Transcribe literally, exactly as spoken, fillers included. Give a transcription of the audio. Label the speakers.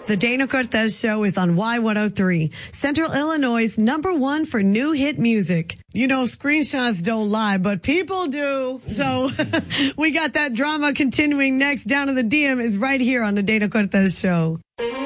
Speaker 1: The Dana Cortez Show is on Y one oh three, Central Illinois' number one for new hit music. You know, screenshots don't lie, but people do. So we got that drama continuing next. Down to the D M is right here on The Dana Cortez Show.